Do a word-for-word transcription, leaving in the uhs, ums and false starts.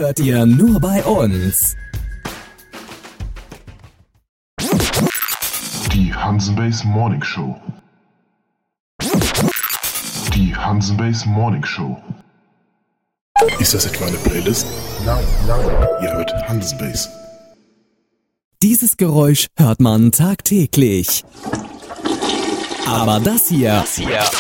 hört ihr nur bei uns. Die Hansenbase Morning Show. Die Hansenbase Morning Show. Ist das etwa eine Playlist? Nein, nein. Ihr hört Hansenbase. Dieses Geräusch hört man tagtäglich. Aber das hier, das hier